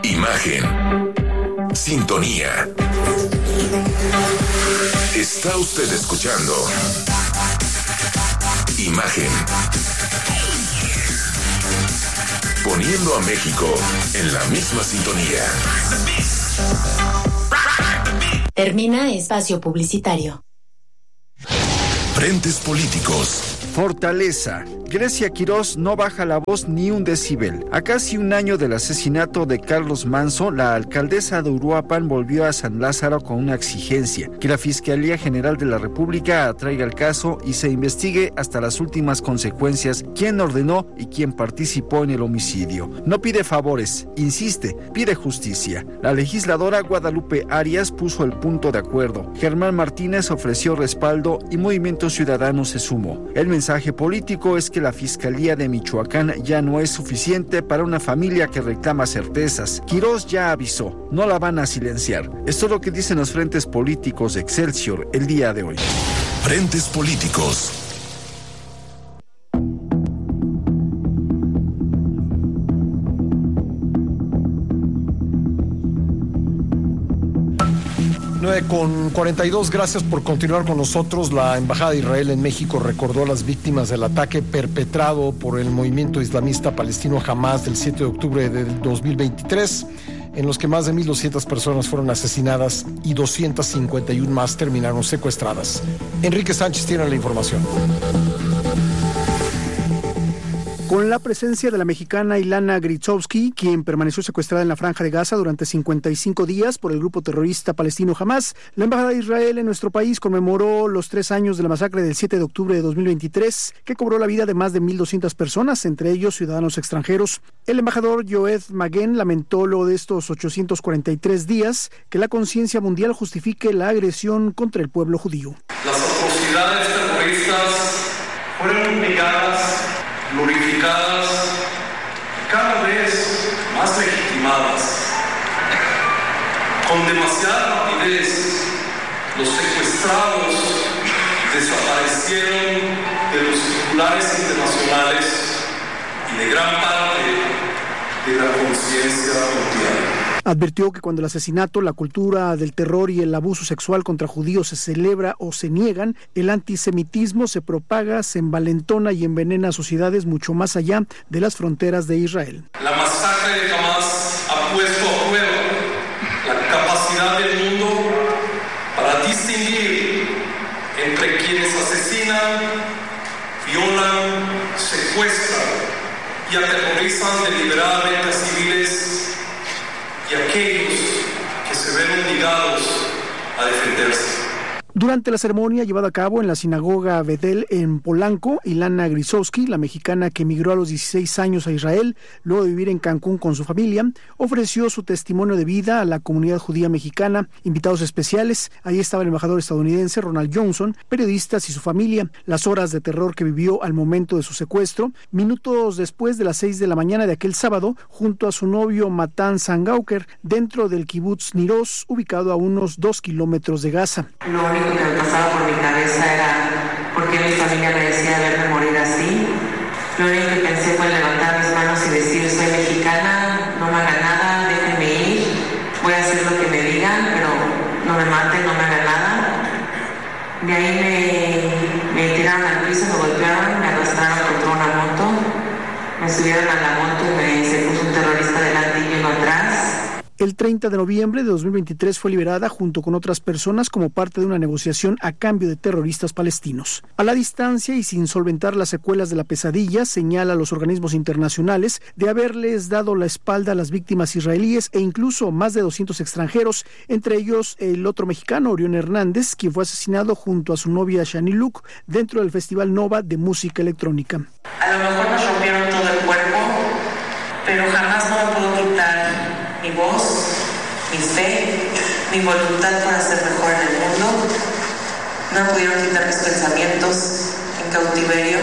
Imagen. Sintonía. Está usted escuchando Imagen. Poniendo a México en la misma sintonía. Termina espacio publicitario. Frentes políticos. Fortaleza. Grecia Quirós no baja la voz ni un decibel. A casi un año del asesinato de Carlos Manzo, la alcaldesa de Uruapan volvió a San Lázaro con una exigencia: que la Fiscalía General de la República atraiga el caso y se investigue hasta las últimas consecuencias quién ordenó y quién participó en el homicidio. No pide favores, insiste, pide justicia. La legisladora Guadalupe Arias puso el punto de acuerdo. Germán Martínez ofreció respaldo y Movimiento Ciudadano se sumó. El mensaje político es que la Fiscalía de Michoacán ya no es suficiente para una familia que reclama certezas. Quirós ya avisó, no la van a silenciar. Esto es lo que dicen los frentes políticos de Excelsior el día de hoy. Frentes políticos. Con 42, gracias por continuar con nosotros. La Embajada de Israel en México recordó a las víctimas del ataque perpetrado por el movimiento islamista palestino Hamás del 7 de octubre del 2023, en los que más de 1,200 personas fueron asesinadas y 251 más terminaron secuestradas. Enrique Sánchez tiene la información. Con la presencia de la mexicana Ilana Gritzowski, quien permaneció secuestrada en la Franja de Gaza durante 55 días por el grupo terrorista palestino Hamás, la Embajada de Israel en nuestro país conmemoró los 3 años de la masacre del 7 de octubre de 2023, que cobró la vida de más de 1,200 personas, entre ellos ciudadanos extranjeros. El embajador Yoed Maguen lamentó lo de estos 843 días que la conciencia mundial justifique la agresión contra el pueblo judío. Las atrocidades terroristas fueron negadas, glorificadas, cada vez más legitimadas. Con demasiada rapidez, los secuestrados desaparecieron de los titulares internacionales y de gran parte de la conciencia mundial. Advirtió que cuando el asesinato, la cultura del terror y el abuso sexual contra judíos se celebra o se niegan, el antisemitismo se propaga, se envalentona y envenena a sociedades mucho más allá de las fronteras de Israel. La masacre de Hamás ha puesto a prueba la capacidad del mundo para distinguir entre quienes asesinan, violan, secuestran y aterrorizan deliberadamente a civiles y aquellos que se ven obligados a defenderse. Durante la ceremonia llevada a cabo en la sinagoga Bedel en Polanco, Ilana Gritzowski, la mexicana que emigró a los 16 años a Israel, luego de vivir en Cancún con su familia, ofreció su testimonio de vida a la comunidad judía mexicana, invitados especiales. Ahí estaba el embajador estadounidense Ronald Johnson, periodistas y su familia. Las horas de terror que vivió al momento de su secuestro, minutos después de las 6 de la mañana de aquel sábado, junto a su novio Matan Sangauker, dentro del kibutz Niroz, ubicado a unos 2 kilómetros de Gaza. Lo único que me pasaba por mi cabeza era por qué mi familia merecía verme morir así. Lo único que pensé fue levantar mis manos y decir: soy mexicana, no me hagan nada, déjenme ir, voy a hacer lo que me digan, pero no me maten, no me hagan nada. De ahí me tiraron al piso, me golpearon, me arrastraron contra una moto, me subieron a la moto y se puso un terrorista delante y uno atrás. El 30 de noviembre de 2023 fue liberada junto con otras personas como parte de una negociación a cambio de terroristas palestinos. A la distancia y sin solventar las secuelas de la pesadilla, señala a los organismos internacionales de haberles dado la espalda a las víctimas israelíes e incluso más de 200 extranjeros, entre ellos el otro mexicano, Orión Hernández, quien fue asesinado junto a su novia Shani Luke dentro del Festival Nova de música electrónica. A lo mejor nos rompieron todo el cuerpo, pero jamás no me pudo quitar mi voz, mi fe, mi voluntad para ser mejor en el mundo. No pudieron quitar mis pensamientos en cautiverio.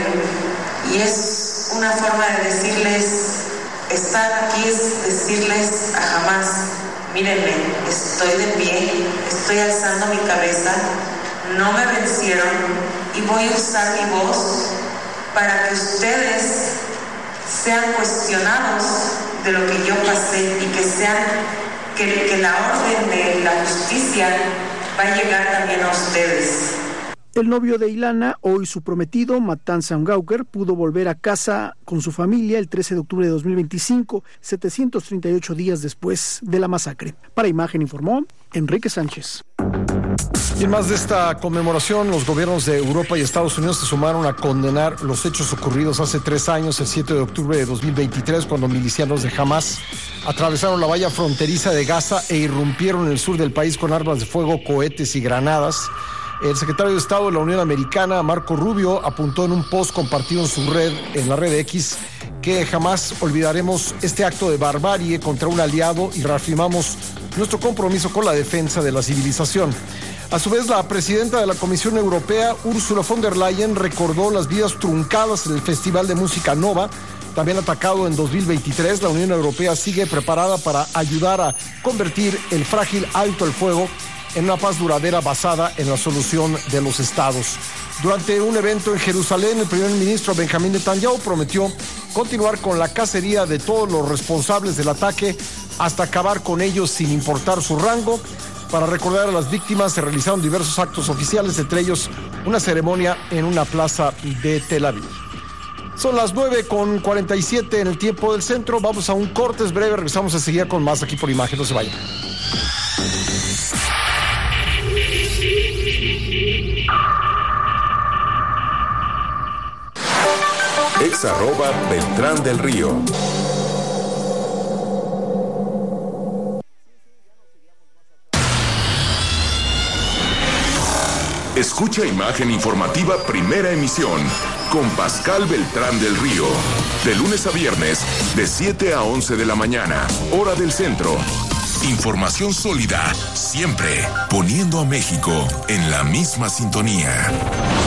Y es una forma de decirles, estar aquí es decirles a Hamás: mírenme, estoy de pie, estoy alzando mi cabeza, no me vencieron y voy a usar mi voz para que ustedes sean cuestionados de lo que yo pasé y que la orden de la justicia va a llegar también a ustedes. El novio de Ilana, hoy su prometido, Matan Sangauker, pudo volver a casa con su familia el 13 de octubre de 2025, 738 días después de la masacre. Para Imagen informó Enrique Sánchez. Y en más de esta conmemoración, los gobiernos de Europa y Estados Unidos se sumaron a condenar los hechos ocurridos hace 3 años, el 7 de octubre de 2023, cuando milicianos de Hamás atravesaron la valla fronteriza de Gaza e irrumpieron en el sur del país con armas de fuego, cohetes y granadas. El secretario de Estado de la Unión Americana, Marco Rubio, apuntó en un post compartido en la red X, que jamás olvidaremos este acto de barbarie contra un aliado y reafirmamos nuestro compromiso con la defensa de la civilización. A su vez, la presidenta de la Comisión Europea, Ursula von der Leyen, recordó las vidas truncadas en el Festival de Música Nova, también atacado en 2023. La Unión Europea sigue preparada para ayudar a convertir el frágil alto el fuego en una paz duradera basada en la solución de los estados. Durante un evento en Jerusalén, el primer ministro Benjamín Netanyahu prometió continuar con la cacería de todos los responsables del ataque hasta acabar con ellos sin importar su rango. Para recordar a las víctimas se realizaron diversos actos oficiales, entre ellos una ceremonia en una plaza de Tel Aviv. Son las 9:47 en el tiempo del centro. Vamos a un corte breve, regresamos enseguida con más aquí por Imagen. No se vayan. @Beltrán del Río. Escucha Imagen Informativa Primera Emisión con Pascal Beltrán del Río, de lunes a viernes de 7 a 11 de la mañana, hora del centro. Información sólida, siempre poniendo a México en la misma sintonía.